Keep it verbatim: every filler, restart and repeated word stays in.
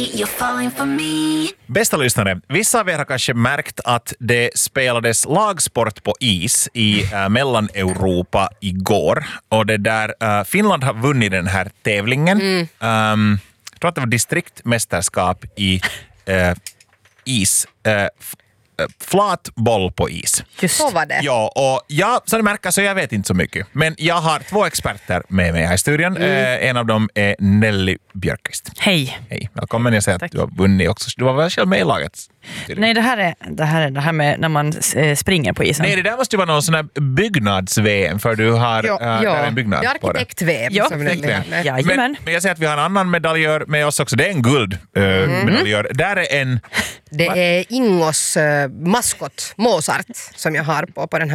you're falling for me. Bästa lyssnare, vissa av er har kanske märkt att det spelades lagsport på is i äh, Mellaneuropa igår. Och det där, äh, Finland har vunnit den här tävlingen. Mm. Um, jag tror att det var distriktmästerskap i äh, is. Äh, flat boll på is. Just så var det. Ja, och jag, så ni märker så jag vet inte så mycket. Men jag har två experter med mig här i studion. Mm. Eh, en av dem är Nelly Björkqvist. Hej. Hej, välkommen. Jag säger Tack. att du har vunnit också. Du var väl själv med i laget? Nej, det här är det här är det här med när man eh, springer på isen. Nej, det där måste ju vara någon sån här byggnads-V M för du har Jo, äh, jo. där är en byggnad Det är på det. arkitekt-V M Ja, som Nelly har med. Jajamän. Men, men jag säger att vi har en annan medaljör med oss också. Det är en guldmedaljör. Uh, mm. Där är en... Det är Ingos uh, maskot Mozart som jag har på, på den här